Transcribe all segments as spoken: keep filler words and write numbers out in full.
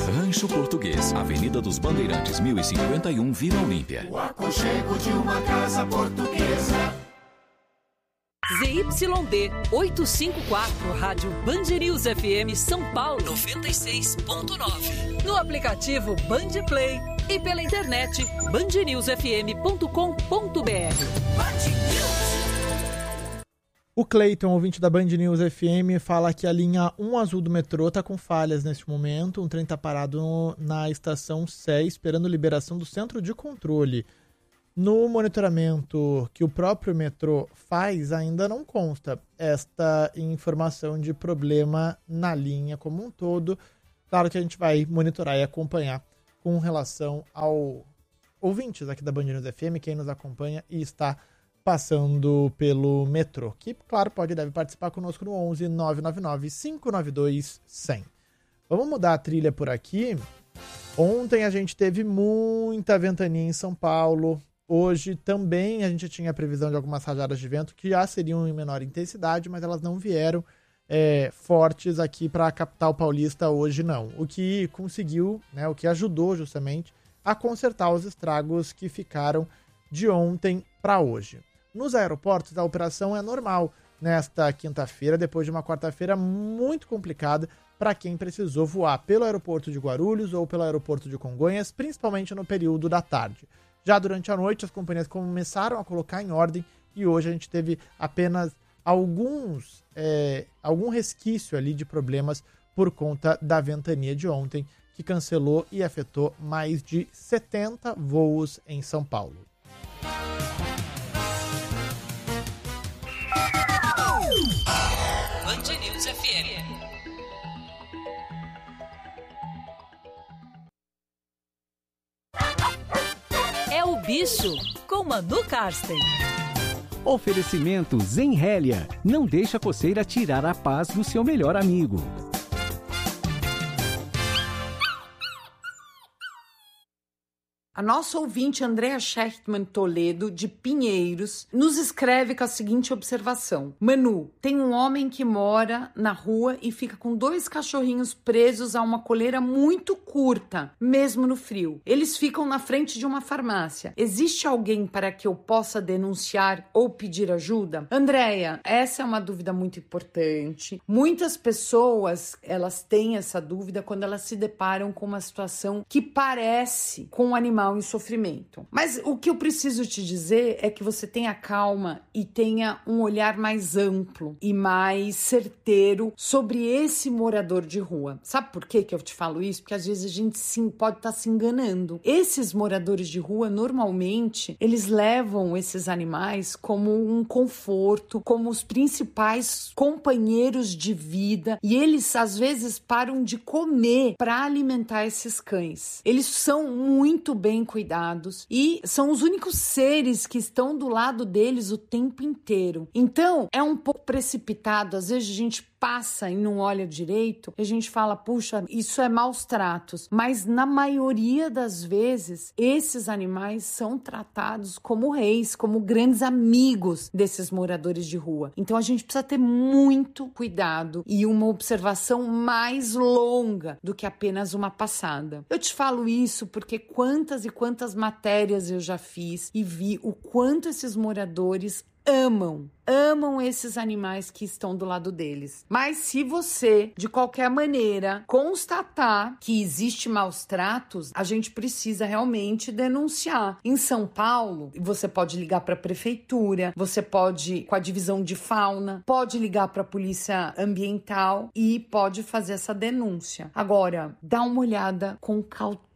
Rancho Português, Avenida dos Bandeirantes, mil e cinquenta e um, Vila Olímpia. O aconchego de uma casa portuguesa. Z Y D oitocentos e cinquenta e quatro, Rádio Band News F M São Paulo noventa e seis ponto nove. No aplicativo Band Play e pela internet band news f m ponto com ponto b r. O Cleiton, ouvinte da Band News F M, fala que a linha um azul do metrô está com falhas neste momento. Um trem está parado no, na estação Sé, esperando liberação do centro de controle. No monitoramento que o próprio metrô faz, ainda não consta esta informação de problema na linha como um todo. Claro que a gente vai monitorar e acompanhar com relação ao ouvintes aqui da Band News F M, quem nos acompanha e está passando pelo metrô, que, claro, pode e deve participar conosco no onze nove nove nove, cinco nove dois, cem. Vamos mudar a trilha por aqui. Ontem a gente teve muita ventania em São Paulo. Hoje também a gente tinha a previsão de algumas rajadas de vento que já seriam em menor intensidade, mas elas não vieram é, fortes aqui para a capital paulista hoje não. O que conseguiu, né, o que ajudou justamente a consertar os estragos que ficaram de ontem para hoje. Nos aeroportos, a operação é normal nesta quinta-feira, depois de uma quarta-feira muito complicada para quem precisou voar pelo aeroporto de Guarulhos ou pelo aeroporto de Congonhas, principalmente no período da tarde. Já durante a noite, as companhias começaram a colocar em ordem e hoje a gente teve apenas alguns, é, algum resquício ali de problemas por conta da ventania de ontem, que cancelou e afetou mais de setenta voos em São Paulo. Band News F M. É o bicho com Manu Karsten. Oferecimento Zenrélia. Não deixa a coceira tirar a paz do seu melhor amigo. A nossa ouvinte Andréa Schechtman Toledo, de Pinheiros, nos escreve com a seguinte observação. Manu, tem um homem que mora na rua e fica com dois cachorrinhos presos a uma coleira muito curta, mesmo no frio. Eles ficam na frente de uma farmácia. Existe alguém para que eu possa denunciar ou pedir ajuda? Andréa, essa é uma dúvida muito importante. Muitas pessoas, elas têm essa dúvida quando elas se deparam com uma situação que parece com um animal em sofrimento. Mas o que eu preciso te dizer é que você tenha calma e tenha um olhar mais amplo e mais certeiro sobre esse morador de rua. Sabe por que que eu te falo isso? Porque às vezes a gente sim, pode estar se enganando. Esses moradores de rua, normalmente, eles levam esses animais como um conforto, como os principais companheiros de vida, e eles às vezes param de comer para alimentar esses cães. Eles são muito bem cuidados e são os únicos seres que estão do lado deles o tempo inteiro. Então, é um pouco precipitado, às vezes a gente passa e não olha direito, e a gente fala, puxa, isso é maus tratos. Mas na maioria das vezes, esses animais são tratados como reis, como grandes amigos desses moradores de rua. Então a gente precisa ter muito cuidado e uma observação mais longa do que apenas uma passada. Eu te falo isso porque quantas e quantas matérias eu já fiz e vi o quanto esses moradores amam, amam esses animais que estão do lado deles. Mas se você, de qualquer maneira, constatar que existe maus tratos, a gente precisa realmente denunciar. Em São Paulo, você pode ligar para a prefeitura, você pode, com a divisão de fauna, pode ligar para a polícia ambiental e pode fazer essa denúncia. Agora, dá uma olhada com cautela.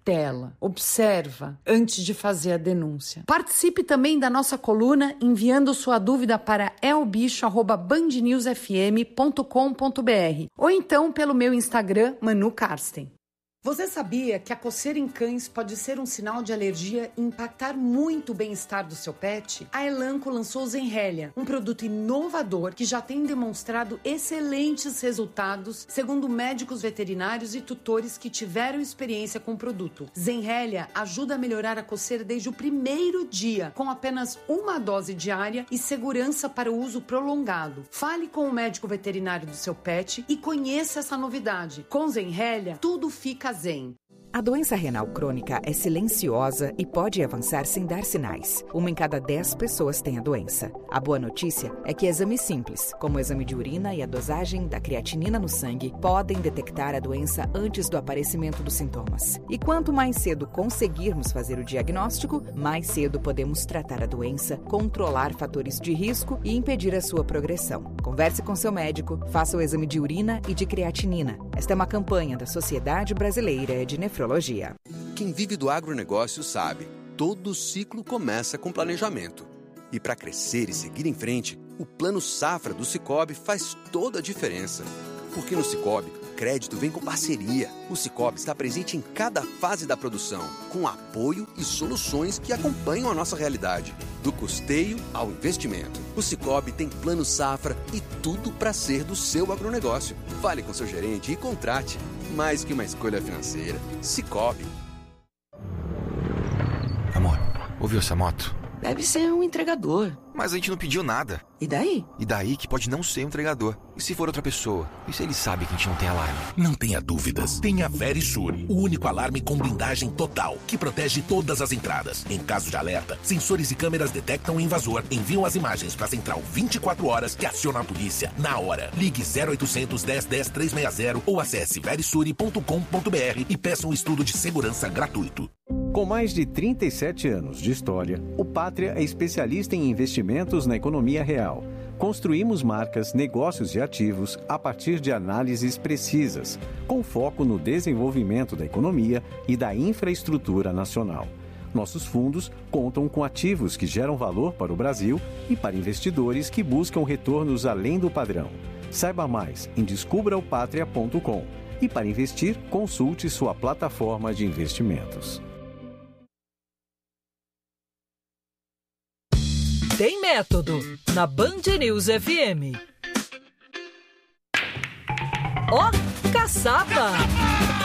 Observa antes de fazer a denúncia. Participe também da nossa coluna enviando sua dúvida para elbicho arroba band news f m ponto com ponto b r ou então pelo meu Instagram, Manu Karsten. Você sabia que a coceira em cães pode ser um sinal de alergia e impactar muito o bem-estar do seu pet? A Elanco lançou o Zenrélia, um produto inovador que já tem demonstrado excelentes resultados, segundo médicos veterinários e tutores que tiveram experiência com o produto. Zenrélia ajuda a melhorar a coceira desde o primeiro dia, com apenas uma dose diária e segurança para o uso prolongado. Fale com o médico veterinário do seu pet e conheça essa novidade. Com Zenrélia, tudo fica Zen. A doença renal crônica é silenciosa e pode avançar sem dar sinais. Uma em cada dez pessoas tem a doença. A boa notícia é que exames simples, como o exame de urina e a dosagem da creatinina no sangue, podem detectar a doença antes do aparecimento dos sintomas. E quanto mais cedo conseguirmos fazer o diagnóstico, mais cedo podemos tratar a doença, controlar fatores de risco e impedir a sua progressão. Converse com seu médico, faça o exame de urina e de creatinina. Esta é uma campanha da Sociedade Brasileira de Nefrologia. Quem vive do agronegócio sabe, todo ciclo começa com planejamento. E para crescer e seguir em frente, o Plano Safra do Sicoob faz toda a diferença. Porque no Sicoob, crédito vem com parceria. O Sicoob está presente em cada fase da produção, com apoio e soluções que acompanham a nossa realidade. Do custeio ao investimento. O Sicoob tem Plano Safra e tudo para ser do seu agronegócio. Fale com seu gerente e contrate. Mais que uma escolha financeira. Sicoob. Amor, ouviu essa moto? Deve ser um entregador. Mas a gente não pediu nada. E daí? E daí que pode não ser um entregador. E se for outra pessoa? E se ele sabe que a gente não tem alarme? Não tenha dúvidas. Tem a Verisure, o único alarme com blindagem total, que protege todas as entradas. Em caso de alerta, sensores e câmeras detectam o invasor, enviam as imagens para a central vinte e quatro horas que aciona a polícia na hora. Ligue zero oitocentos, dez, dez, trezentos e sessenta ou acesse verisure ponto com ponto br e peça um estudo de segurança gratuito. Com mais de trinta e sete anos de história, o Pátria é especialista em investimentos na economia real. Construímos marcas, negócios e ativos a partir de análises precisas, com foco no desenvolvimento da economia e da infraestrutura nacional. Nossos fundos contam com ativos que geram valor para o Brasil e para investidores que buscam retornos além do padrão. Saiba mais em descubra o pátria ponto com e para investir, consulte sua plataforma de investimentos. Tem método na Band News F M. Ó, caçapa!